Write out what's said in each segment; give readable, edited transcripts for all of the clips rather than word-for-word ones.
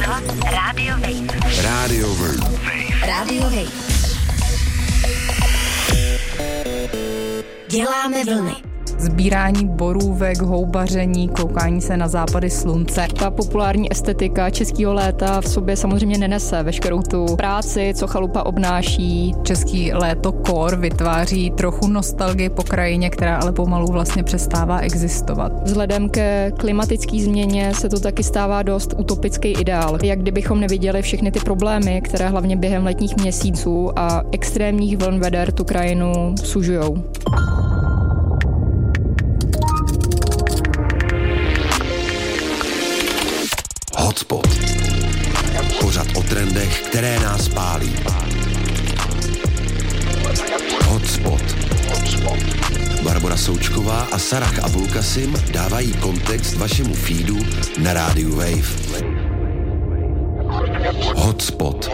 poslouchala Radio Wave. Radio Wave. Radio Wave. Děláme vlny. Sbírání borůvek, houbaření, koukání se na západy slunce. Ta populární estetika českého léta v sobě samozřejmě nenese veškerou tu práci, co chalupa obnáší. Český léto core vytváří trochu nostalgii po krajině, která ale pomalu vlastně přestává existovat. Vzhledem ke klimatické změně se to taky stává dost utopický ideál. Jak kdybychom neviděli všechny ty problémy, které hlavně během letních měsíců a extrémních vln veder tu krajinu sužujou. Hotspot. Pořad o trendech, které nás pálí. Hotspot. Barbora Součková a Sarah Abulkasim dávají kontext vašemu feedu na rádiu Wave. Hotspot.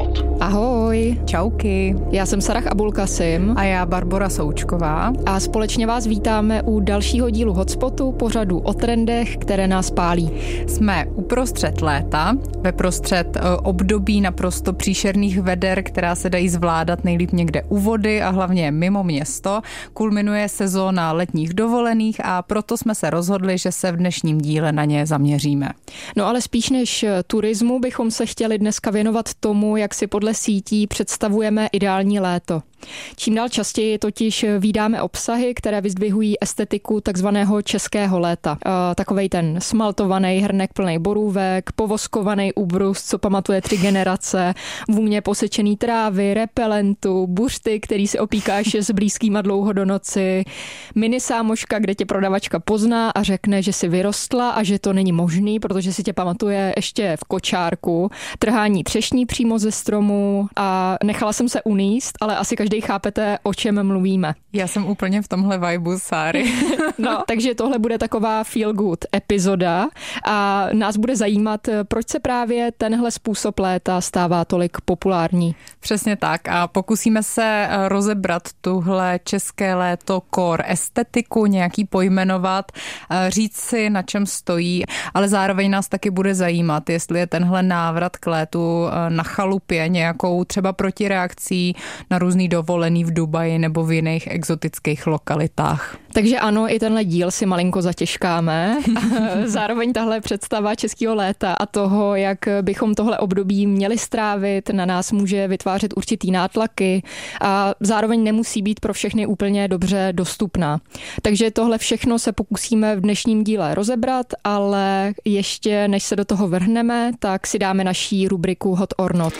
Ahoj. Čauky. Já jsem Sarah Abulkasim. A já Barbora Součková. A společně vás vítáme u dalšího dílu Hotspotu, pořadu o trendech, které nás pálí. Jsme uprostřed léta, veprostřed období naprosto příšerných veder, která se dají zvládat nejlíp někde u vody a hlavně mimo město. Kulminuje sezóna letních dovolených a proto jsme se rozhodli, že se v dnešním díle na ně zaměříme. No ale spíš než turismu bychom se chtěli dneska věnovat tomu, jak si podle sítí představujeme ideální léto. Čím dál častěji totiž vídáme obsahy, které vyzdvihují estetiku takzvaného českého léta. Takovej ten smaltovaný hrnek plný borůvek, povoskovaný ubrus, co pamatuje 3 generace, vůně posečený trávy, repelentu, buřty, který si opíkáš s blízkýma dlouho do noci, mini sámoška, kde tě prodavačka pozná a řekne, že si vyrostla a že to není možný, protože si tě pamatuje ještě v kočárku, trhání třešní přímo ze stromu a nechala jsem se uníst, ale asi každý chápete, o čem mluvíme. Já jsem úplně v tomhle vibu, Sáry. No, takže tohle bude taková feel good epizoda a nás bude zajímat, proč se právě tenhle způsob léta stává tolik populární. Přesně tak a pokusíme se rozebrat tuhle české léto core estetiku, nějaký pojmenovat, říct si, na čem stojí, ale zároveň nás taky bude zajímat, jestli je tenhle návrat k létu na chalupě nějakou třeba protireakcí na různý dovolený v Dubaji nebo v jiných exotických lokalitách. Takže ano, i tenhle díl si malinko zatěžkáme. Zároveň tahle představa českého léta a toho, jak bychom tohle období měli strávit, na nás může vytvářet určitý nátlaky a zároveň nemusí být pro všechny úplně dobře dostupná. Takže tohle všechno se pokusíme v dnešním díle rozebrat, ale ještě než se do toho vrhneme, tak si dáme naší rubriku Hot or Not.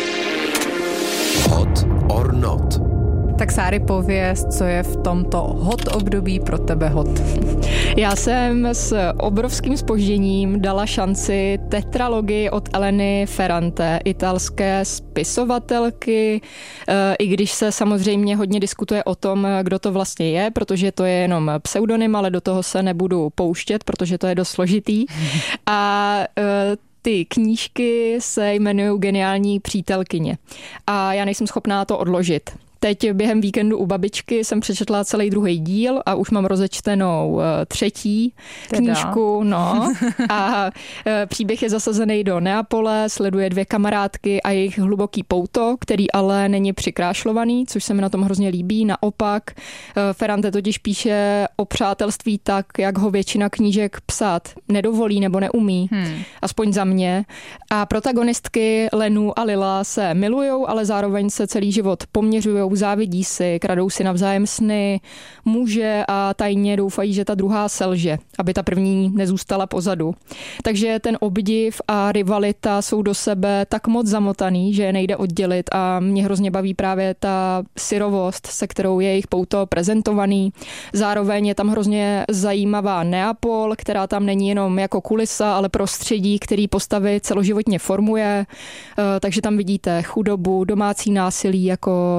Hot or Not. Tak Sáry, pověz, co je v tomto hot období pro tebe hot. Já jsem s obrovským zpožděním dala šanci tetralogii od Eleny Ferrante, italské spisovatelky, i když se samozřejmě hodně diskutuje o tom, kdo to vlastně je, protože to je jenom pseudonym, ale do toho se nebudu pouštět, protože to je dost složitý. A ty knížky se jmenují Geniální přítelkyně a já nejsem schopná to odložit. Teď během víkendu u babičky jsem přečetla celý druhý díl a už mám rozečtenou 3. knížku. No. A příběh je zasazený do Neapole, sleduje 2 kamarádky a jejich hluboký pouto, který ale není přikrášlovaný, což se mi na tom hrozně líbí. Naopak, Ferrante totiž píše o přátelství tak, jak ho většina knížek psát nedovolí nebo neumí. Aspoň za mě. A protagonistky Lenu a Lila se milujou, ale zároveň se celý život poměřujou, závidí si, kradou si navzájem sny, muže a tajně doufají, že ta druhá selže, aby ta první nezůstala pozadu. Takže ten obdiv a rivalita jsou do sebe tak moc zamotaný, že je nejde oddělit a mě hrozně baví právě ta syrovost, se kterou je jejich pouto prezentovaný. Zároveň je tam hrozně zajímavá Neapol, která tam není jenom jako kulisa, ale prostředí, který postavy celoživotně formuje. Takže tam vidíte chudobu, domácí násilí jako samozřejmost,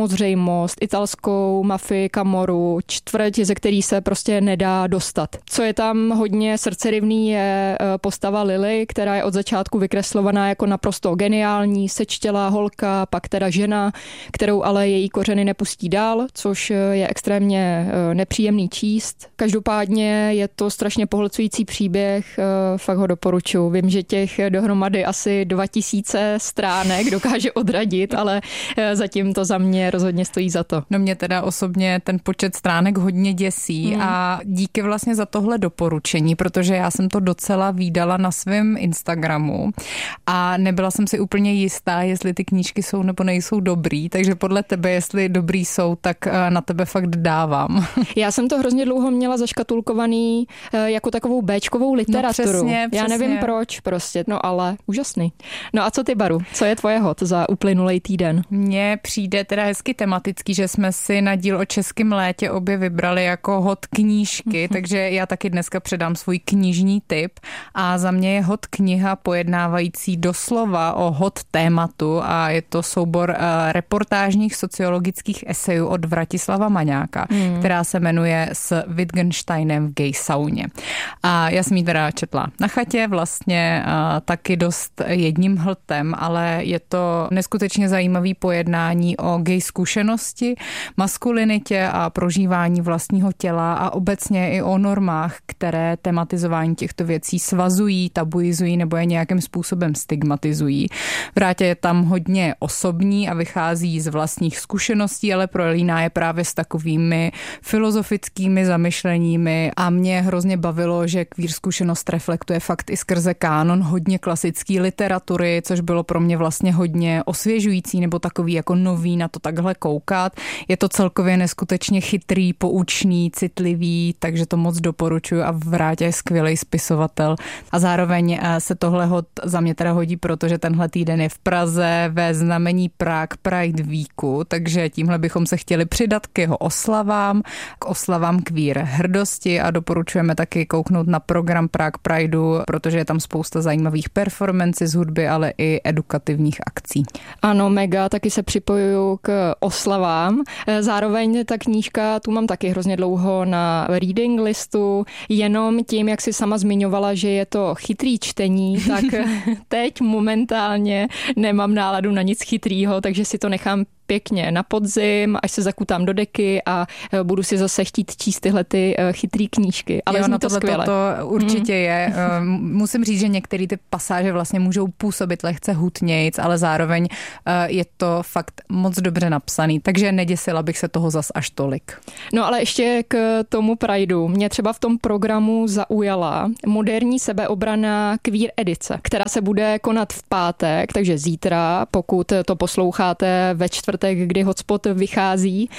samozřejmost, italskou mafii, Camoru, čtvrť, ze který se prostě nedá dostat. Co je tam hodně srdcerivný, je postava Lily, která je od začátku vykreslovaná jako naprosto geniální, sečtělá holka, pak teda žena, kterou ale její kořeny nepustí dál, což je extrémně nepříjemný číst. Každopádně je to strašně pohlcující příběh, fakt ho doporučuji. Vím, že těch dohromady asi 2000 stránek dokáže odradit, ale zatím to za mě rozhodně stojí za to. No mě teda osobně ten počet stránek hodně děsí a díky vlastně za tohle doporučení, protože já jsem to docela vídala na svém Instagramu a nebyla jsem si úplně jistá, jestli ty knížky jsou nebo nejsou dobrý, takže podle tebe, jestli dobrý jsou, tak na tebe fakt dávám. Já jsem to hrozně dlouho měla zaškatulkovaný jako takovou béčkovou literaturu. No přesně. Já nevím proč prostě, no ale úžasný. No a co ty, Baru? Co je tvoje hot za uplynulý týden? Mně přijde teda hezky tematický, že jsme si na díl o českém létě obě vybrali jako hot knížky, takže já taky dneska předám svůj knižní tip a za mě je hot kniha pojednávající doslova o hot tématu a je to soubor reportážních sociologických esejů od Vratislava Maňáka, která se jmenuje S Wittgensteinem v gay sauně. A já jsem ji teda četla na chatě vlastně taky dost jedním hltem, ale je to neskutečně zajímavý pojednání o gay zkušenosti, maskulinitě a prožívání vlastního těla a obecně i o normách, které tematizování těchto věcí svazují, tabuizují nebo je nějakým způsobem stigmatizují. Vrátě je tam hodně osobní a vychází z vlastních zkušeností, ale prolíná je právě s takovými filozofickými zamyšleními a mě hrozně bavilo, že queer zkušenost reflektuje fakt i skrze kánon hodně klasické literatury, což bylo pro mě vlastně hodně osvěžující nebo takový jako nový na to takhle koukat. Je to celkově neskutečně chytrý, poučný, citlivý, takže to moc doporučuji a Vrátě je skvělý spisovatel. A zároveň se tohle za mě teda hodí, protože tenhle týden je v Praze ve znamení Prague Pride Weeku, takže tímhle bychom se chtěli přidat k jeho oslavám, k oslavám queer hrdosti a doporučujeme taky kouknout na program Prague Prideu, protože je tam spousta zajímavých performancí z hudby, ale i edukativních akcí. Ano, mega, taky se připojuju k oslavám. Zároveň ta knížka, tu mám taky hrozně dlouho na reading listu, jenom tím, jak si sama zmiňovala, že je to chytrý čtení, tak teď momentálně nemám náladu na nic chytrýho, takže si to nechám pěkně na podzim, až se zakutám do deky a budu si zase chtít číst tyhle ty chytrý knížky. Ale zní to skvěle. To určitě je. Musím říct, že některé ty pasáže vlastně můžou působit lehce hutnějc, ale zároveň je to fakt moc dobře napsaný, takže neděsila bych se toho zas až tolik. No ale ještě k tomu Prideu. Mě třeba v tom programu zaujala moderní sebeobrana queer edice, která se bude konat v pátek, takže zítra, pokud to posloucháte ve čtvrtek, kdy Hotspot vychází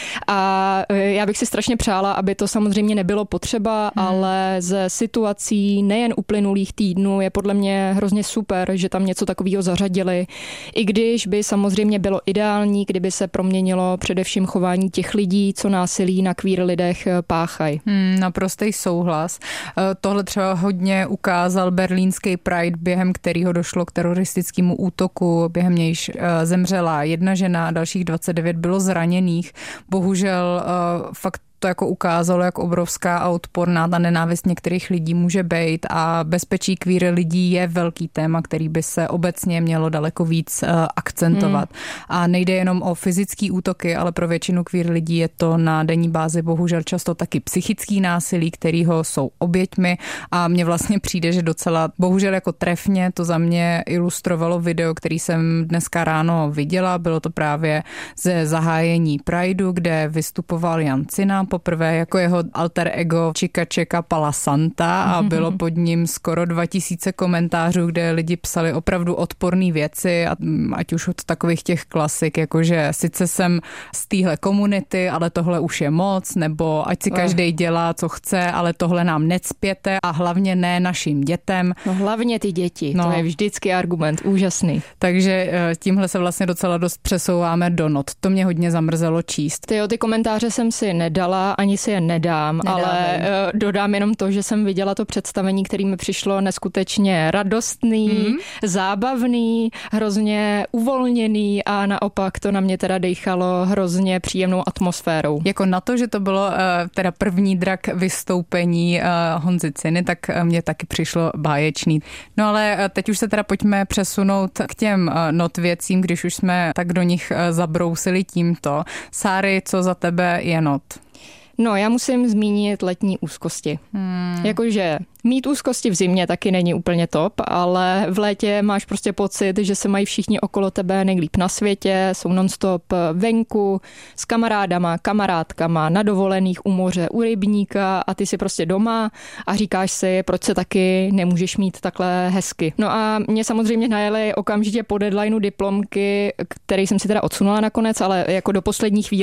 a já bych si strašně přála, aby to samozřejmě nebylo potřeba, ale ze situací nejen uplynulých týdnů je podle mě hrozně super, že tam něco takového zařadili, i když by samozřejmě bylo ideální, kdyby se proměnilo především chování těch lidí, co násilí na queer lidech páchají. Naprostý souhlas. Tohle třeba hodně ukázal berlínský Pride, během kterého došlo k teroristickému útoku, během nějž zemřela jedna žena a dalších 29 bylo zraněných. Bohužel fakt to jako ukázalo, jak obrovská a odporná ta nenávist některých lidí může být a bezpečí queer lidí je velký téma, který by se obecně mělo daleko víc akcentovat. A nejde jenom o fyzický útoky, ale pro většinu queer lidí je to na denní bázi bohužel často taky psychický násilí, kterýho jsou oběťmi a mně vlastně přijde, že docela bohužel jako trefně to za mě ilustrovalo video, který jsem dneska ráno viděla. Bylo to právě ze zahájení Prideu, kde vystupoval Jan Cina poprvé jako jeho alter ego Chica Cheka Pala Santa a bylo pod ním skoro 2000 komentářů, kde lidi psali opravdu odporné věci, ať už od takových těch klasik, jakože sice jsem z téhle komunity, ale tohle už je moc, nebo ať si každej dělá, co chce, ale tohle nám necpěte a hlavně ne našim dětem. No hlavně ty děti, to je vždycky argument, úžasný. Takže tímhle se vlastně docela dost přesouváme do not. To mě hodně zamrzelo číst. Ty komentáře jsem si nedala neviděla, ani si je nedám, ale dodám jenom to, že jsem viděla to představení, který mi přišlo neskutečně radostný, zábavný, hrozně uvolněný a naopak to na mě teda dejchalo hrozně příjemnou atmosférou. Jako na to, že to bylo teda první drak vystoupení Honzy Ciny, tak mě taky přišlo báječný. No ale teď už se teda pojďme přesunout k těm not věcím, když už jsme tak do nich zabrousili tímto. Sáry, co za tebe je not? No, já musím zmínit letní úzkosti. Jakože mít úzkosti v zimě taky není úplně top, ale v létě máš prostě pocit, že se mají všichni okolo tebe nejlíp na světě, jsou nonstop venku, s kamarádama, kamarádkama, na dovolených u moře, u rybníka a ty si prostě doma a říkáš si, proč se taky nemůžeš mít takhle hezky. No a mě samozřejmě najeli okamžitě po deadlineu diplomky, který jsem si teda odsunula nakonec, ale jako do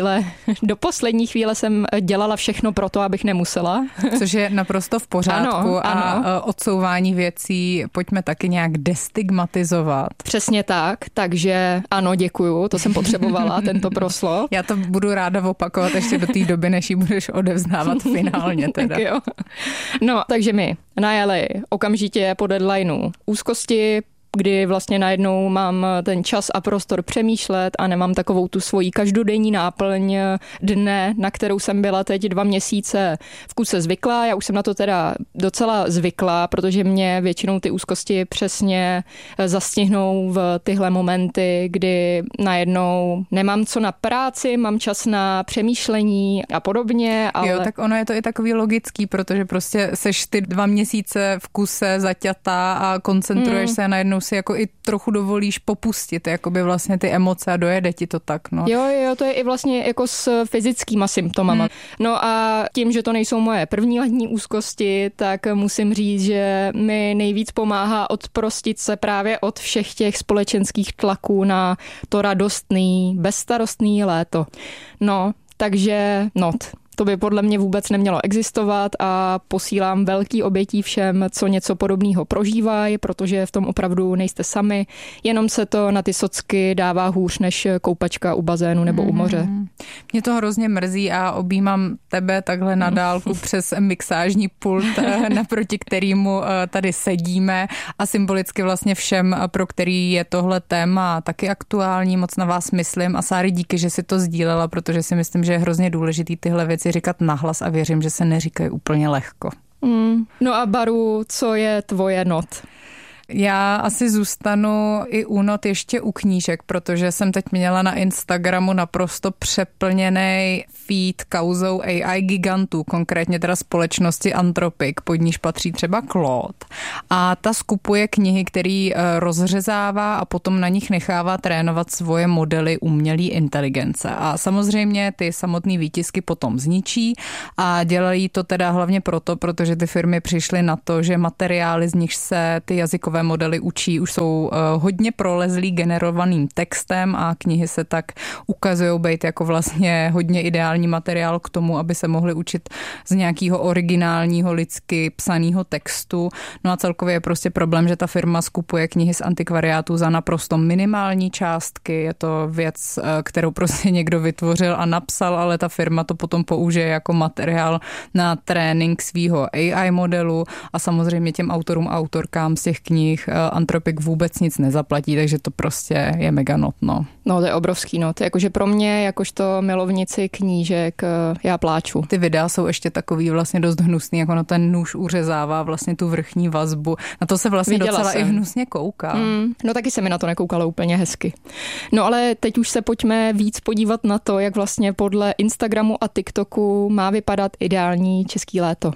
poslední chvíle jsem dělala všechno pro to, abych nemusela. Což je naprosto v pořádku. Ano. A odsouvání věcí pojďme taky nějak destigmatizovat. Přesně tak, takže ano, děkuju, to jsem potřebovala, tento proslov. Já to budu ráda opakovat ještě do té doby, než ji budeš odevzdávat finálně teda. Jo. No, takže mi najeli okamžitě po deadlineu úzkosti, kdy vlastně najednou mám ten čas a prostor přemýšlet a nemám takovou tu svoji každodenní náplň dne, na kterou jsem byla teď 2 měsíce v kuse zvyklá. Já už jsem na to teda docela zvyklá, protože mě většinou ty úzkosti přesně zastihnou v tyhle momenty, kdy najednou nemám co na práci, mám čas na přemýšlení a podobně. Ale... Jo, tak ono je to i takový logický, protože prostě seš ty 2 měsíce v kuse zaťatá a koncentruješ se a najednou si jako i trochu dovolíš popustit, jakoby vlastně ty emoce a dojede ti to tak, no. Jo, to je i vlastně jako s fyzickýma symptomama. No a tím, že to nejsou moje první letní úzkosti, tak musím říct, že mi nejvíc pomáhá odprostit se právě od všech těch společenských tlaků na to radostný, bezstarostný léto. No, takže not. To by podle mě vůbec nemělo existovat a posílám velký obětí všem, co něco podobného prožívají, protože v tom opravdu nejste sami, jenom se to na ty socky dává hůř než koupačka u bazénu nebo u moře. Mě to hrozně mrzí a objímám tebe takhle na dálku přes mixážní pult, naproti kterému tady sedíme a symbolicky vlastně všem, pro který je tohle téma taky aktuální, moc na vás myslím a Sáry, díky, že si to sdílela, protože si myslím, že je hrozně důležitý tyhle věci říkat nahlas a věřím, že se neříkají úplně lehko. No a Baru, co je tvoje not? Já asi zůstanu i u not ještě u knížek, protože jsem teď měla na Instagramu naprosto přeplněný feed kauzou AI gigantů, konkrétně teda společnosti Anthropic, pod níž patří třeba Claude. A ta skupuje knihy, který rozřezává a potom na nich nechává trénovat svoje modely umělé inteligence. A samozřejmě ty samotné výtisky potom zničí a dělají to teda hlavně proto, protože ty firmy přišly na to, že materiály, z nich se ty jazykové modely učí, už jsou hodně prolezlý generovaným textem a knihy se tak ukazují být jako vlastně hodně ideální materiál k tomu, aby se mohli učit z nějakého originálního lidsky psaného textu. No a celkově je prostě problém, že ta firma skupuje knihy z antikvariátů za naprosto minimální částky. Je to věc, kterou prostě někdo vytvořil a napsal, ale ta firma to potom použije jako materiál na trénink svýho AI modelu a samozřejmě těm autorům a autorkám z těch knih Anthropic vůbec nic nezaplatí, takže to prostě je mega notno. No, to je obrovský not. Jakože pro mě, jakožto milovnici knížek, já pláču. Ty videa jsou ještě takový vlastně dost hnusný, jako ten nůž uřezává vlastně tu vrchní vazbu. Na to se vlastně viděla docela jsem. I hnusně kouká. No taky se mi na to nekoukalo úplně hezky. No ale teď už se pojďme víc podívat na to, jak vlastně podle Instagramu a TikToku má vypadat ideální český léto.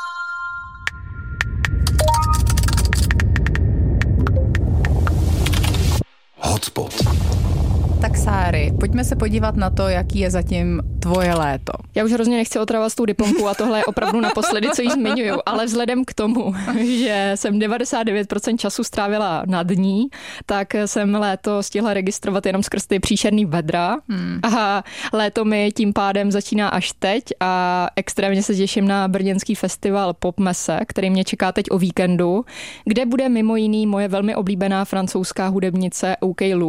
Hotspot. Tak Sáry, pojďme se podívat na to, jaký je zatím tvoje léto. Já už hrozně nechci otravovat s tou diplomku a tohle je opravdu naposledy, co jí zmiňuju, ale vzhledem k tomu, že jsem 99% času strávila nad ní, tak jsem léto stihla registrovat jenom skrz ty příšerný vedra a léto mi tím pádem začíná až teď a extrémně se těším na brněnský festival Popmese, který mě čeká teď o víkendu, kde bude mimo jiný moje velmi oblíbená francouzská hudebnice OK Lou.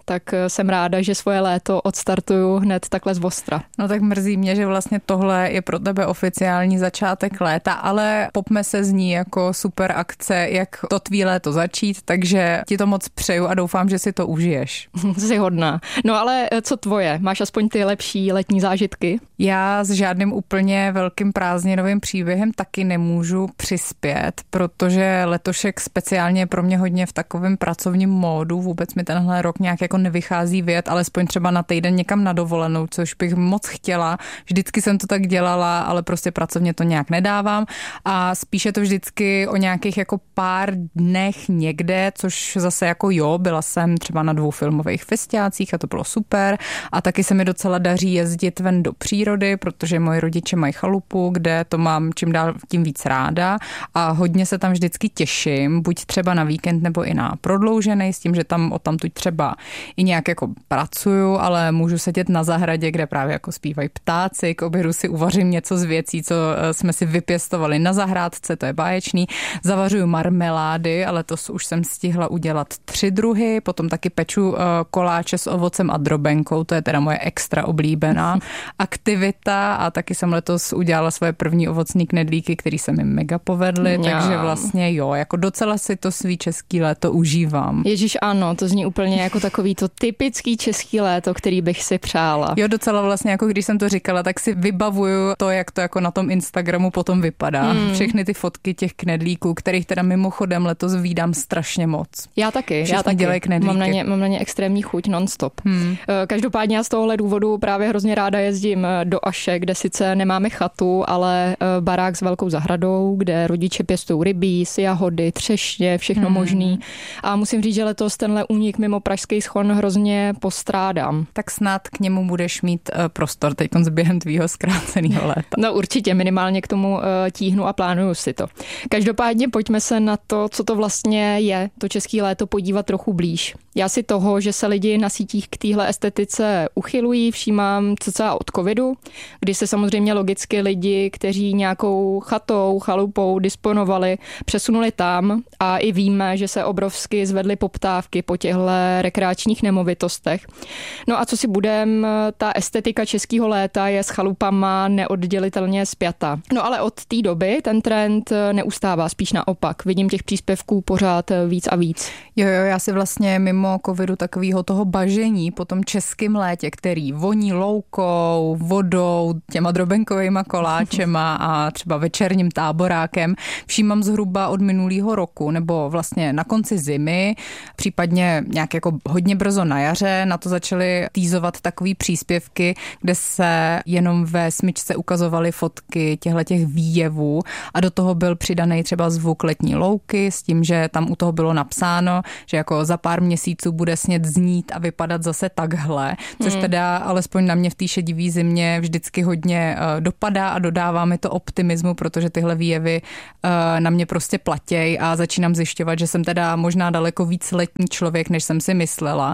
tak jsem ráda, že svoje léto odstartuju hned takhle z ostra. No tak mrzí mě, že vlastně tohle je pro tebe oficiální začátek léta, ale popme se z ní jako super akce, jak to tvý léto začít, takže ti to moc přeju a doufám, že si to užiješ. Jsi hodná. No ale co tvoje? Máš aspoň ty lepší letní zážitky? Já s žádným úplně velkým prázdninovým příběhem taky nemůžu přispět, protože letošek speciálně pro mě hodně v takovém pracovním módu. Vůbec mi tenhle rok nějak jako nevychází vyjet, alespoň třeba na týden někam na dovolenou, což bych moc chtěla. Vždycky jsem to tak dělala, ale prostě pracovně to nějak nedávám a spíše to vždycky o nějakých jako pár dnech někde, což zase jako jo, byla jsem třeba na 2 filmových festiácích a to bylo super a taky se mi docela daří jezdit ven do přírody, protože moji rodiče mají chalupu, kde to mám čím dál tím víc ráda a hodně se tam vždycky těším, buď třeba na víkend nebo i na prodloužený, s tím, že tam odtamtud třeba i nějak jako pracuju, ale můžu sedět na zahradě, kde právě jako zpívají ptáci, k obědu si uvařím něco z věcí, co jsme si vypěstovali na zahrádce, to je báječný. Zavařuju marmelády, ale to už jsem stihla udělat 3 druhy, potom taky peču koláče s ovocem a drobenkou, to je teda moje extra oblíbená aktivita a taky jsem letos udělala svoje první ovocní knedlíky, které se mi mega povedly, takže vlastně jo, jako docela si to svý český léto užívám. Ježíš ano, to zní úplně jako takový to typický český léto, který bych si přála. Jo, docela vlastně jako když jsem to říkala, tak si vybavuju to, jak to jako na tom Instagramu potom vypadá. Všechny ty fotky těch knedlíků, kterých teda mimochodem letos vídám strašně moc. Já taky. Dělají knedlíky. Mám na ně extrémní chuť non-stop. Každopádně já z tohohle důvodu právě hrozně ráda jezdím do Aše, kde sice nemáme chatu, ale barák s velkou zahradou, kde rodiče pěstují rybíz, jahody, třešně, všechno možný. A musím říct, že letos tenhle únik mimo pražský Schon hrozně postrádám. Tak snad k němu budeš mít prostor teď během tvýho zkráceného léta. No určitě, minimálně k tomu tíhnu a plánuju si to. Každopádně pojďme se na to, co to vlastně je, to český léto podívat trochu blíž. Já si toho, že se lidi na sítích k téhle estetice uchylují, všímám cca od covidu, kdy se samozřejmě logicky lidi, kteří nějakou chatou, chalupou disponovali, přesunuli tam a i víme, že se obrovsky zvedly poptávky po těchto rekreačních nemovitostech. No a co si budem, ta estetika českého léta je s chalupama neoddělitelně spjata. No ale od té doby ten trend neustává, spíš naopak. Vidím těch příspěvků pořád víc a víc. Jo, já si vlastně mimo covidu takového toho bažení po tom českém létě, který voní loukou, vodou, těma drobenkovejma koláčema a třeba večerním táborákem, všímám zhruba od minulého roku, nebo vlastně na konci zimy, případně nějak jako hodně brzo na jaře, na to začaly týzovat takový příspěvky, kde se jenom ve smyčce ukazovaly fotky těch výjevů a do toho byl přidaný třeba zvuk letní louky s tím, že tam u toho bylo napsáno, že jako za pár měsíců bude snět znít a vypadat zase takhle, což teda alespoň na mě v té šedivý zimě vždycky hodně dopadá a dodává mi to optimismu, protože tyhle výjevy na mě prostě platěj a začínám zjišťovat, že jsem teda možná daleko víc letní člověk, než jsem si myslela.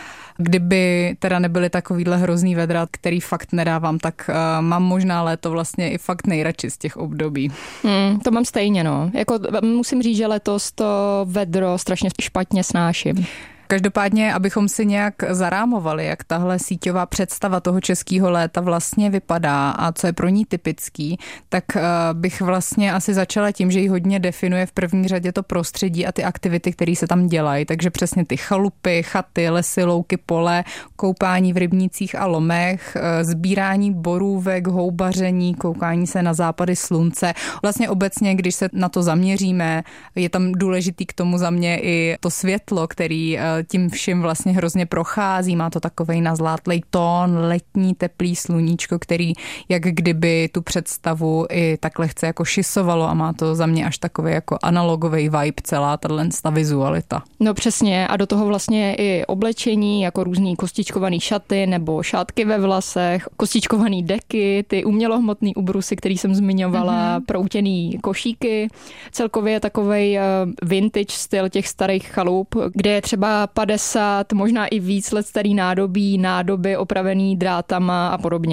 Kdyby teda nebyly takovýhle hrozný vedra, který fakt nedávám, tak mám možná léto vlastně i fakt nejradši z těch období. To mám stejně, no. Jako, musím říct, že letos to vedro strašně špatně snáším. Každopádně, abychom si nějak zarámovali, jak tahle síťová představa toho českého léta vlastně vypadá a co je pro ní typický, tak bych vlastně asi začala tím, že ji hodně definuje v první řadě to prostředí a ty aktivity, které se tam dělají. Takže přesně ty chalupy, chaty, lesy, louky, pole, koupání v rybnících a lomech, sbírání borůvek, houbaření, koukání se na západy slunce. Vlastně obecně, když se na to zaměříme, je tam důležitý k tomu za mě i to světlo, který tím vším vlastně hrozně prochází. Má to takovej nazlátlej tón, letní teplý sluníčko, který jak kdyby tu představu i tak lehce jako šisovalo a má to za mě až takový jako analogový vibe celá ta vizualita. No přesně a do toho vlastně i oblečení, jako různý kostičkovaný šaty nebo šátky ve vlasech, kostičkovaný deky, ty umělohmotný ubrusy, který jsem zmiňovala, proutěný košíky. Celkově takovej vintage styl těch starých chalup, kde je třeba 50, možná i víc let starý nádoby opravený drátama a podobně.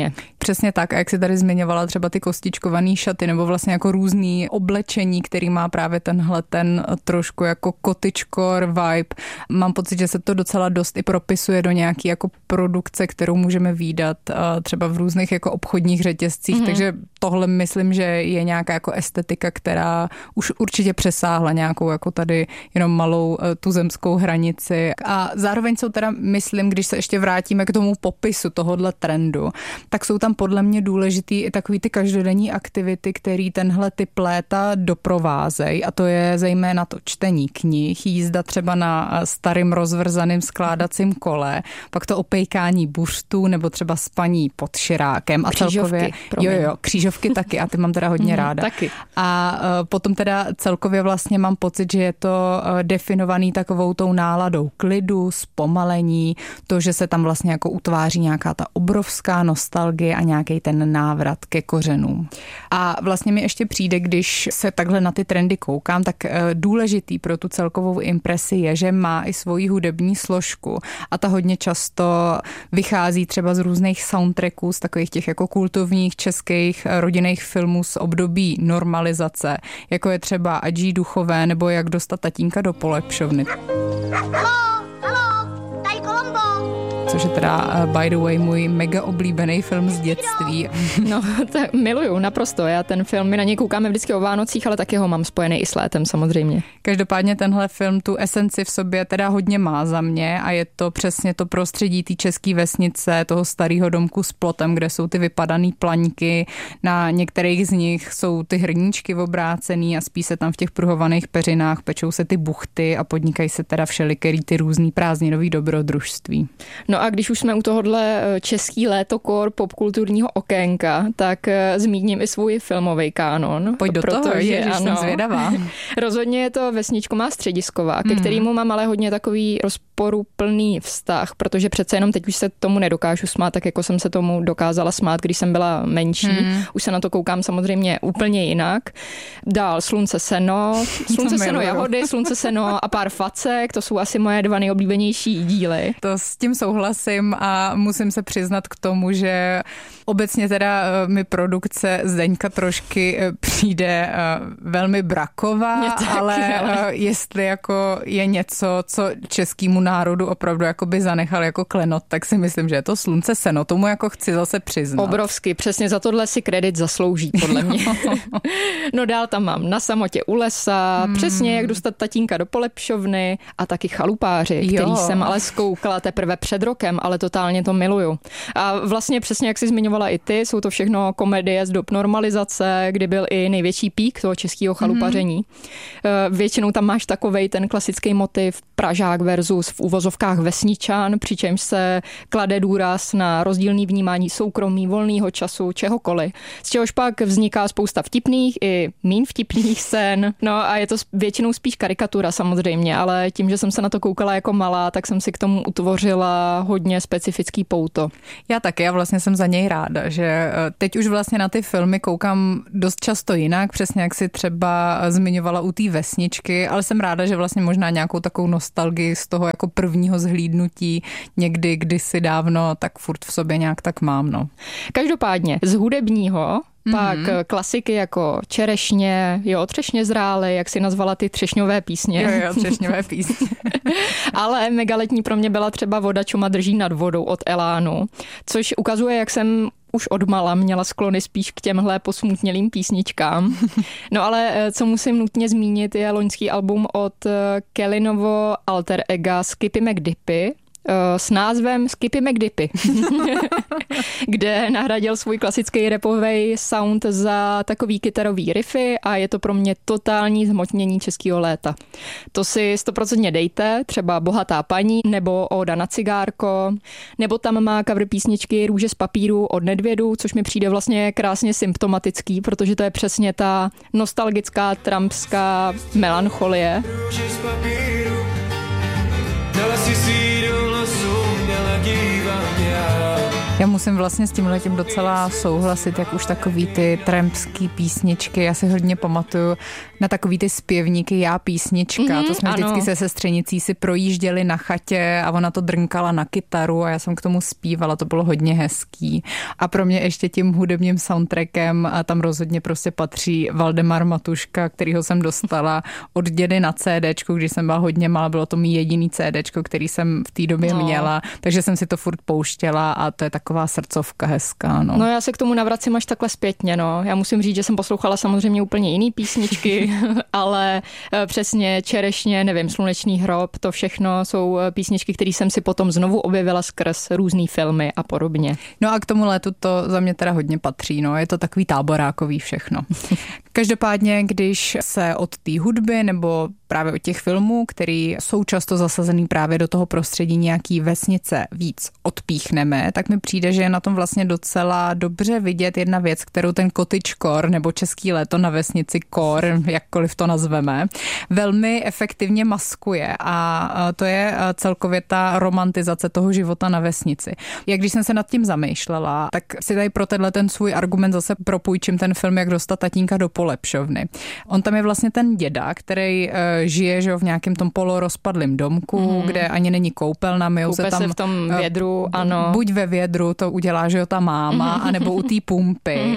Přesně tak, a jak jsi tady zmiňovala třeba ty kostičkovaný šaty nebo vlastně jako různý oblečení, který má právě tenhle ten trošku jako cottagecore vibe. Mám pocit, že se to docela dost i propisuje do nějaký jako produkce, kterou můžeme vídat třeba v různých jako obchodních řetězcích, takže tohle myslím, že je nějaká jako estetika, která už určitě přesáhla nějakou jako tady jenom malou tuzemskou hranici. A zároveň jsou teda, myslím, když se ještě vrátíme k tomu popisu tohohle trendu, tak jsou tam podle mě důležitý i takový ty každodenní aktivity, který tenhle typ léta doprovázejí, a to je zejména to čtení knih, jízda třeba na starým rozvrzaným skládacím kole, pak to opejkání buřtů nebo třeba spaní pod širákem a celkově křížovky taky, a ty mám teda hodně ráda. Taky. A potom teda celkově vlastně mám pocit, že je to definovaný takovou tou náladou klidu, zpomalení, to, že se tam vlastně jako utváří nějaká ta obrovská nostalgie a nějaký ten návrat ke kořenům. A vlastně mi ještě přijde, když se takhle na ty trendy koukám, tak důležitý pro tu celkovou impresi je, že má i svoji hudební složku a ta hodně často vychází třeba z různých soundtracků, z takových těch jako kultovních českých rodinných filmů z období normalizace, jako je třeba Adží duchové nebo Jak dostat tatínka do polepšovny. Což je teda by the way můj mega oblíbený film z dětství. No, to miluju, naprosto. Já ten film, my na něj koukáme vždycky o Vánocích, ale taky ho mám spojený i s létem samozřejmě. Každopádně tenhle film tu esenci v sobě teda hodně má za mě a je to přesně to prostředí té české vesnice, toho starého domku s plotem, kde jsou ty vypadaný plaňky, na některých z nich jsou ty hrníčky obrácený a spí se tam v těch pruhovaných peřinách, pečou se ty buchty a podnikají se teda všelikerý ty různý prázdninový dobrodružství. No a když už jsme u tohohle český létokor popkulturního okénka, tak zmíním i svůj filmový kánon. Pojď do toho, ježiš, jsem zvědavá. Rozhodně je to Vesničko má středisková, ke kterému mám ale hodně takový rozporuplný vztah, protože přece jenom teď už se tomu nedokážu smát, tak jako jsem se tomu dokázala smát, když jsem byla menší. Už se na to koukám samozřejmě úplně jinak. Dál Slunce, seno, jahody, Slunce, seno a Pár facek, to jsou asi moje dva nejoblíbenější díly. To s tím souhlasím a musím se přiznat k tomu, že obecně teda mi produkce Zdeňka Trošky přijde velmi braková, ale jestli jako je něco, co českému národu opravdu jakoby zanechal jako klenot, tak si myslím, že je to Slunce, seno. Tomu jako chci zase přiznat. Obrovsky, přesně za tohle si kredit zaslouží, podle mě. No dál tam mám Na samotě u lesa, přesně Jak dostat tatínka do polepšovny a taky Chalupáři, který jsem ale zkoukala teprve před rokem, ale totálně to miluju. A vlastně přesně jak jsi zmiňovala i ty, jsou to všechno komedie z dob normalizace, kdy byl i největší pík toho českého chalupaření. Většinou tam máš takovej ten klasický motiv Pražák versus v uvozovkách vesničan, přičemž se klade důraz na rozdílný vnímání soukromí, volného času, čehokoliv. Z čehož pak vzniká spousta vtipných i míň vtipných scén. No a je to většinou spíš karikatura samozřejmě, ale tím, že jsem se na to koukala jako malá, tak jsem si k tomu utvořila hodně specifický pouto. Já taky, já vlastně jsem za něj ráda, že teď už vlastně na ty filmy koukám dost často jinak, přesně jak si třeba zmiňovala u té Vesničky, ale jsem ráda, že vlastně možná nějakou takovou nostalgii z toho jako prvního zhlídnutí někdy, kdysi dávno, tak furt v sobě nějak tak mám, no. Každopádně z hudebního pak klasiky jako Čerešně, Třešně zrály, jak si nazvala ty třešňové písně. Jo, třešňové písně. Ale megaletní pro mě byla třeba Voda čuma drží nad vodou od Elánu, což ukazuje, jak jsem už odmala měla sklony spíš k těmhle posmutnělým písničkám. No ale co musím nutně zmínit, je loňský album od Kellinovo alter ega Skippy McDippy, s názvem Skippy McDippy, kde nahradil svůj klasický rapový sound za takový kytarový riffy a je to pro mě totální zhmotnění českého léta. To si 100% dejte, třeba Bohatá paní nebo Óda na cigárko, nebo tam má cover písničky Růže z papíru od Nedvědu, což mi přijde vlastně krásně symptomatický, protože to je přesně ta nostalgická trumpská melancholie. Růže z papíru, dala si síru. musím vlastně s tímhletím docela souhlasit, jak už takový ty trampský písničky. Já si hodně pamatuju na takový ty zpěvníky Já písnička. To jsme vždycky se sestřenicí si projížděli na chatě a ona to drnkala na kytaru a já jsem k tomu zpívala, to bylo hodně hezký. A pro mě ještě tím hudebním soundtrackem a tam rozhodně prostě patří Valdemar Matuška, kterýho jsem dostala od dědy na CDčku, když jsem byla hodně malá, bylo to mý jediný CDčko, který jsem v té době měla, takže jsem si to furt pouštěla a to je taková srdcovka hezká. No já se k tomu navracím až takhle zpětně. No. Já musím říct, že jsem poslouchala samozřejmě úplně jiný písničky, ale přesně Čerešně, nevím, Slunečný hrob, to všechno jsou písničky, které jsem si potom znovu objevila skrz různý filmy a podobně. No a k tomu létu to za mě teda hodně patří, no, je to takový táborákový všechno. Každopádně, když se od té hudby nebo právě od těch filmů, který jsou často zasazený právě do toho prostředí nějaký vesnice víc odpíchneme, tak mi přijde, že je na tom vlastně docela dobře vidět jedna věc, kterou ten cottagecore nebo český léto na vesnici core, jakkoliv to nazveme, velmi efektivně maskuje a to je celkově ta romantizace toho života na vesnici. Jak když jsem se nad tím zamýšlela, tak si tady pro ten svůj argument zase propůjčím ten film Jak dostat tatínka do polepšovny. On tam je vlastně ten děda, který žije, že v nějakém tom polorozpadlém domku, kde ani není koupelna, myjou se tam v tom vědru, ano. Buď ve vědru, to udělá, že jo, ta máma, anebo u té pumpy.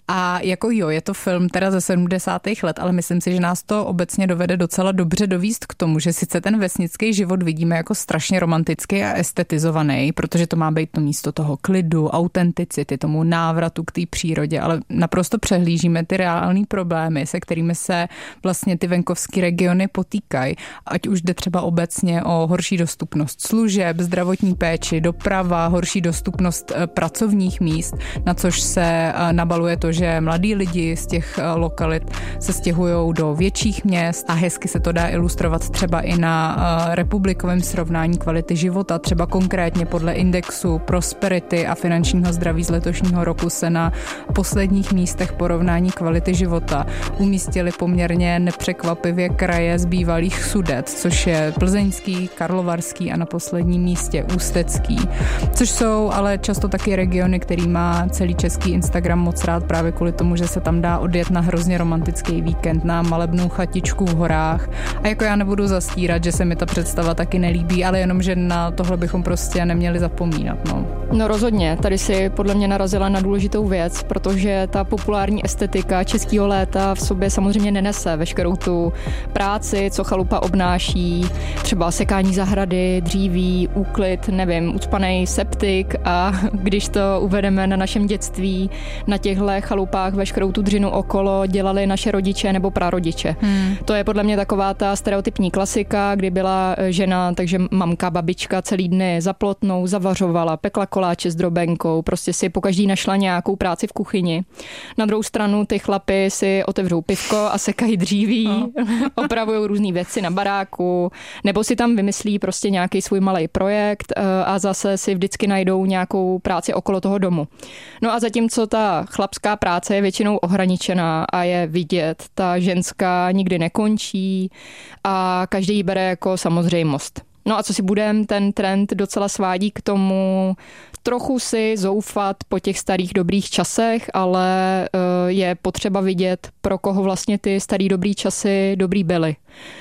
A jako jo, je to film teda ze 70. let, ale myslím si, že nás to obecně dovede docela dobře dovíst k tomu, že sice ten vesnický život vidíme jako strašně romantický a estetizovaný, protože to má být to místo toho klidu, autenticity, tomu návratu k té přírodě, ale naprosto přehlížíme ty reální problémy, se kterými se vlastně ty venkovské regiony potýkají. Ať už jde třeba obecně o horší dostupnost služeb, zdravotní péči, doprava, horší dostupnost pracovních míst, na což se nabaluje to, že mladí lidi z těch lokalit se stěhují do větších měst a hezky se to dá ilustrovat třeba i na republikovém srovnání kvality života. Třeba konkrétně podle indexu prosperity a finančního zdraví z letošního roku se na posledních místech porovnání kvality života umístili poměrně nepřekvapivě kraje z bývalých Sudet, což je Plzeňský, Karlovarský a na posledním místě Ústecký, což jsou ale často taky regiony, který má celý český Instagram moc rád právě kvůli tomu, že se tam dá odjet na hrozně romantický víkend na malebnou chatičku v horách. A jako já nebudu zastírat, že se mi ta představa taky nelíbí, ale jenom, že na tohle bychom prostě neměli zapomínat. No rozhodně, tady si podle mě narazila na důležitou věc, protože ta populární estetika českého léta v sobě samozřejmě nenese veškerou tu práci, co chalupa obnáší, třeba sekání zahrady, dříví, úklid, nevím, ucpanej septik a když to uvedeme na našem dětství, na těchto chalupách veškerou tu dřinu okolo dělali naše rodiče nebo prarodiče. To je podle mě taková ta stereotypní klasika, kdy byla žena, takže mamka, babička celý dny za plotnou zavařovala, pekla koláče s drobenkou, prostě si pokaždý našla nějakou práci v kuchyni. Na druhou stranu ty chlapy si otevřou pivko a sekají dříví, opravují různý věci na baráku, nebo si tam vymyslí prostě nějaký svůj malý projekt a zase si vždycky najdou nějakou práci okolo toho domu. No a zatímco ta chlapská práce je většinou ohraničená a je vidět, ta ženská nikdy nekončí a každý ji bere jako samozřejmost. No a co si budem, ten trend docela svádí k tomu trochu si zoufat po těch starých dobrých časech, ale je potřeba vidět, pro koho vlastně ty starý dobrý časy dobrý byly.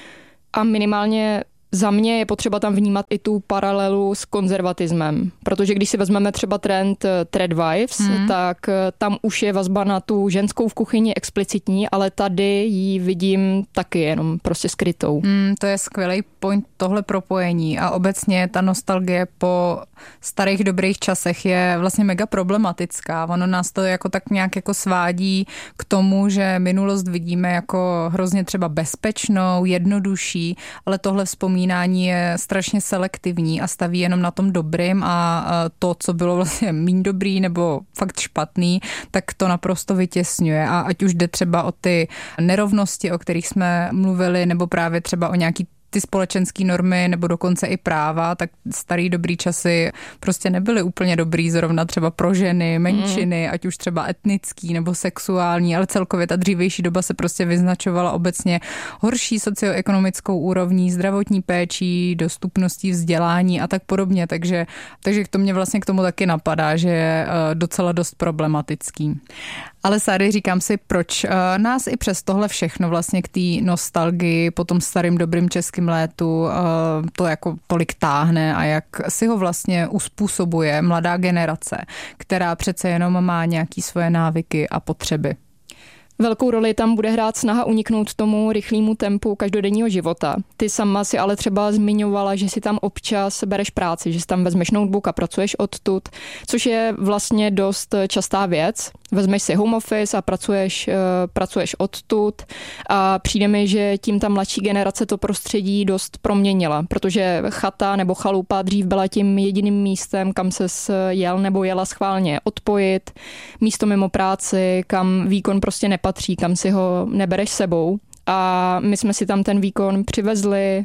A minimálně za mě je potřeba tam vnímat i tu paralelu s konzervatismem, protože když si vezmeme třeba trend Trad Wives, tak tam už je vazba na tu ženskou v kuchyni explicitní, ale tady ji vidím taky jenom prostě skrytou. To je skvělý point, tohle propojení a obecně ta nostalgie po starých dobrých časech je vlastně mega problematická. Ono nás to jako tak nějak jako svádí k tomu, že minulost vidíme jako hrozně třeba bezpečnou, jednodušší, ale tohle vzpomínání je strašně selektivní a staví jenom na tom dobrým a to, co bylo vlastně méně dobrý nebo fakt špatný, tak to naprosto vytěsňuje. A ať už jde třeba o ty nerovnosti, o kterých jsme mluvili, nebo právě třeba o nějaký ty společenské normy nebo dokonce i práva, tak starý dobrý časy prostě nebyly úplně dobrý zrovna třeba pro ženy, menšiny, ať už třeba etnický nebo sexuální, ale celkově ta dřívější doba se prostě vyznačovala obecně horší socioekonomickou úrovní, zdravotní péčí, dostupností vzdělání a tak podobně, takže to mě vlastně k tomu taky napadá, že je docela dost problematický. Ale Sáry, říkám si, proč nás i přes tohle všechno vlastně k té nostalgii po tom starým dobrým českým létu to jako tolik táhne a jak si ho vlastně uspůsobuje mladá generace, která přece jenom má nějaký svoje návyky a potřeby. Velkou roli tam bude hrát snaha uniknout tomu rychlému tempu každodenního života. Ty sama si ale třeba zmiňovala, že si tam občas bereš práci, že si tam vezmeš notebook a pracuješ odtud, což je vlastně dost častá věc. Vezmeš si home office a pracuješ odtud a přijde mi, že tím ta mladší generace to prostředí dost proměnila, protože chata nebo chalupa dřív byla tím jediným místem, kam ses jel nebo jela schválně odpojit, místo mimo práci, kam výkon prostě nepatří, kam si ho nebereš sebou. A my jsme si tam ten výkon přivezli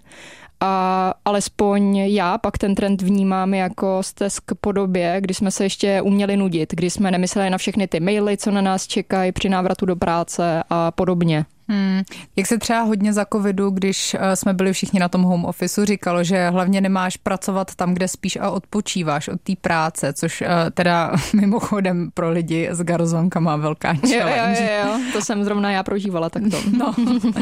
a alespoň já pak ten trend vnímám jako stesk po době, kdy jsme se ještě uměli nudit, kdy jsme nemysleli na všechny ty maily, co na nás čekají při návratu do práce a podobně. Jak se třeba hodně za covidu, když jsme byli všichni na tom home officeu, říkalo, že hlavně nemáš pracovat tam, kde spíš a odpočíváš od té práce, což teda mimochodem pro lidi s garzónkama velká challenge. Jo, to jsem zrovna já prožívala takto. No,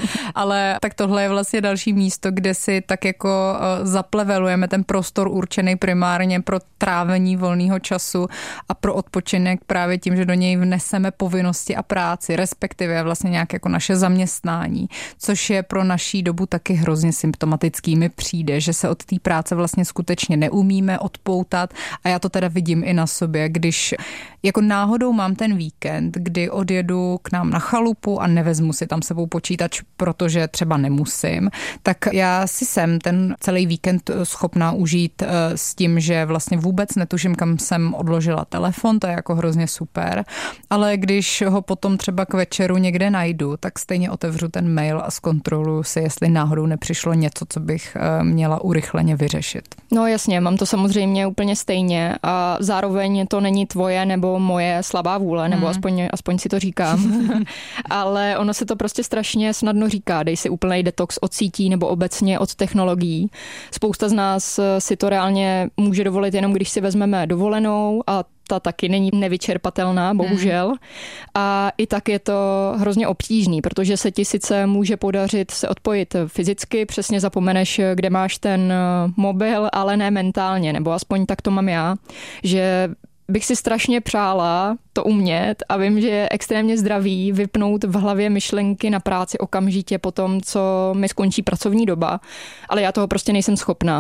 ale tak tohle je vlastně další místo, kde si tak jako zaplevelujeme ten prostor určený primárně pro trávení volného času a pro odpočinek právě tím, že do něj vneseme povinnosti a práci, respektive vlastně nějak jako naše zaměstnání, což je pro naší dobu taky hrozně symptomatický. Mi přijde, že se od té práce vlastně skutečně neumíme odpoutat a já to teda vidím i na sobě, když jako náhodou mám ten víkend, kdy odjedu k nám na chalupu a nevezmu si tam sebou počítač, protože třeba nemusím, tak já si jsem ten celý víkend schopná užít s tím, že vlastně vůbec netuším, kam jsem odložila telefon, to je jako hrozně super, ale když ho potom třeba k večeru někde najdu, tak stejně otevřu ten mail a zkontroluju si, jestli náhodou nepřišlo něco, co bych měla urychleně vyřešit. No jasně, mám to samozřejmě úplně stejně a zároveň to není tvoje nebo moje slabá vůle, nebo aspoň si to říkám. Ale ono se to prostě strašně snadno říká, dej si úplnej detox od sítí nebo obecně od technologií. Spousta z nás si to reálně může dovolit jenom, když si vezmeme dovolenou a ta taky není nevyčerpatelná, bohužel. A i tak je to hrozně obtížný, protože se ti sice může podařit se odpojit fyzicky, přesně zapomeneš, kde máš ten mobil, ale ne mentálně, nebo aspoň tak to mám já, že bych si strašně přála to umět a vím, že je extrémně zdravý vypnout v hlavě myšlenky na práci okamžitě po tom, co mi skončí pracovní doba, ale já toho prostě nejsem schopná.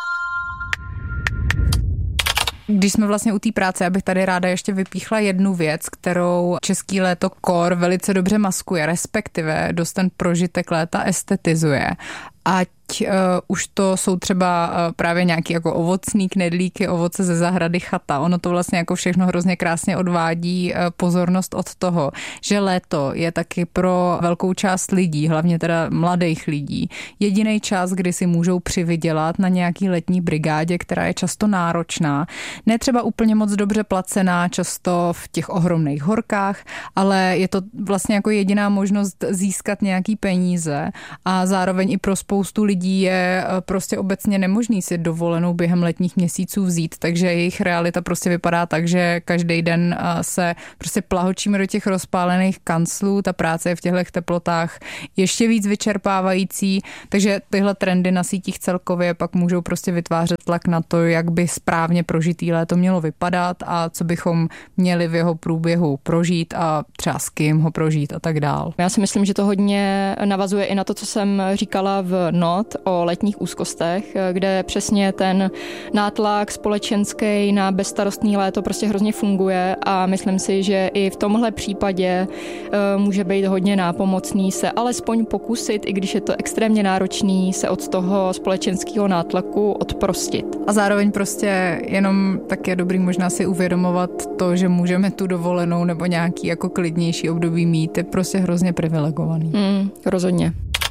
Když jsme vlastně u té práce, já bych tady ráda ještě vypíchla jednu věc, kterou český léto core velice dobře maskuje, respektive dost ten prožitek léta estetizuje. Ať už to jsou třeba právě nějaký jako ovocný knedlíky, ovoce ze zahrady, chata. Ono to vlastně jako všechno hrozně krásně odvádí pozornost od toho, že léto je taky pro velkou část lidí, hlavně teda mladých lidí, jediný čas, kdy si můžou přivydělat na nějaký letní brigádě, která je často náročná. Ne třeba úplně moc dobře placená, často v těch ohromných horkách, ale je to vlastně jako jediná možnost získat nějaký peníze a zároveň i pro spoustu lidí je prostě obecně nemožný si dovolenou během letních měsíců vzít, takže jejich realita prostě vypadá tak, že každý den se prostě plahočíme do těch rozpálených kanclů, ta práce je v těchto teplotách ještě víc vyčerpávající, takže tyhle trendy na sítích celkově pak můžou prostě vytvářet tlak na to, jak by správně prožitý léto mělo vypadat a co bychom měli v jeho průběhu prožít a třeba s kým ho prožít a tak dál. Já si myslím, že to hodně navazuje i na to, co jsem říkala v NOT o letních úzkostech, kde přesně ten nátlak společenský na bezstarostný léto prostě hrozně funguje a myslím si, že i v tomhle případě může být hodně nápomocný se alespoň pokusit, i když je to extrémně náročný, se od toho společenského nátlaku odprostit. A zároveň prostě jenom tak je dobrý možná si uvědomovat to, že můžeme tu dovolenou nebo nějaký jako klidnější období mít, je prostě hrozně privilegovaný. Rozhodně.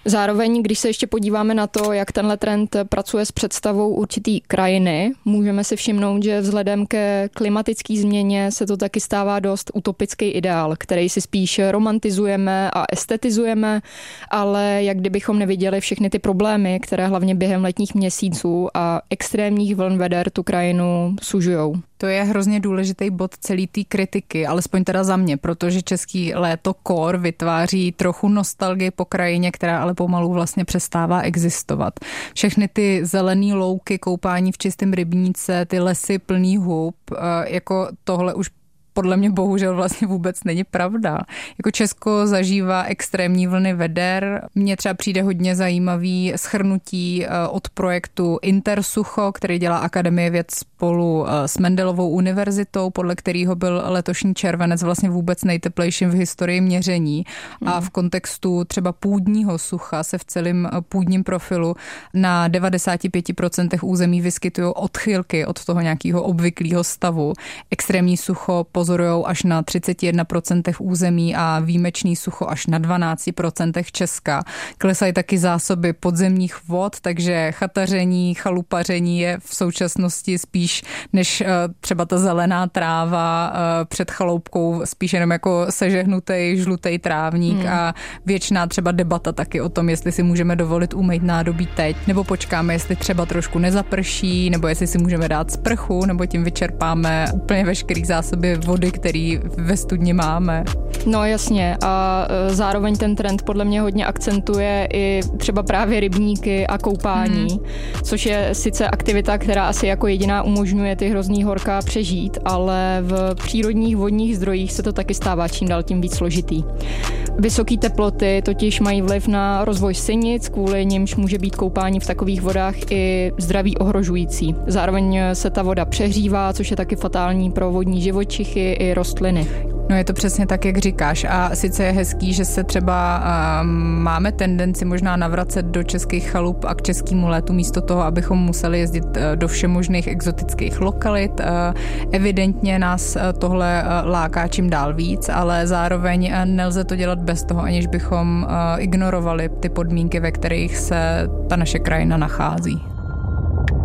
Zároveň, když se ještě podíváme na to, jak tenhle trend pracuje s představou určitý krajiny, můžeme si všimnout, že vzhledem ke klimatické změně se to taky stává dost utopický ideál, který si spíš romantizujeme a estetizujeme, ale jak kdybychom neviděli všechny ty problémy, které hlavně během letních měsíců a extrémních vln veder tu krajinu sužujou. To je hrozně důležitý bod celý té kritiky, alespoň teda za mě, protože český léto core vytváří trochu nostalgii po krajině, která ale pomalu vlastně přestává existovat. Všechny ty zelený louky, koupání v čistém rybníce, ty lesy plný hub, jako tohle už podle mě bohužel vlastně vůbec není pravda. Jako Česko zažívá extrémní vlny veder. Mně třeba přijde hodně zajímavý shrnutí od projektu Intersucho, který dělá Akademie věd spolu s Mendelovou univerzitou, podle kterého byl letošní červenec vlastně vůbec nejteplejším v historii měření. A v kontextu třeba půdního sucha se v celém půdním profilu na 95% území vyskytují odchylky od toho nějakého obvyklého stavu. Extrémní sucho pozorujou až na 31% území a výjimečný sucho až na 12% Česka. Klesají taky zásoby podzemních vod, takže chataření, chalupaření je v současnosti spíš než třeba ta zelená tráva před chaloupkou, spíš jenom jako sežehnutý žlutý trávník a věčná třeba debata taky o tom, jestli si můžeme dovolit umýt nádobí teď, nebo počkáme, jestli třeba trošku nezaprší, nebo jestli si můžeme dát sprchu, nebo tím vyčerpáme úplně veškerý zásoby vody, který ve studni máme. No jasně a zároveň ten trend podle mě hodně akcentuje i třeba právě rybníky a koupání, což je sice aktivita, která asi jako jediná umožňuje ty hrozný horka přežít, ale v přírodních vodních zdrojích se to taky stává čím dál tím víc složitý. Vysoké teploty totiž mají vliv na rozvoj sinic, kvůli nimž může být koupání v takových vodách i zdraví ohrožující. Zároveň se ta voda přehřívá, což je taky fatální pro vodní živočichy i rostliny. No je to přesně tak, jak říkáš a sice je hezký, že se třeba máme tendenci možná navracet do českých chalup a k českému létu místo toho, abychom museli jezdit do všemožných exotických lokalit. Evidentně nás tohle láká čím dál víc, ale zároveň nelze to dělat bez toho, aniž bychom ignorovali ty podmínky, ve kterých se ta naše krajina nachází.